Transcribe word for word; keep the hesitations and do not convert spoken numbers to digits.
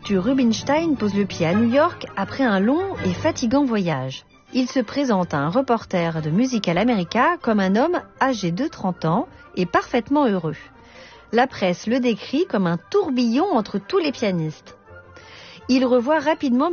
Arthur Rubinstein pose le pied à New York après un long et fatigant voyage. Il se présente à un reporter de Musical America comme un homme âgé de trente ans et parfaitement heureux. La presse le décrit comme un tourbillon entre tous les pianistes. Il revoit rapidement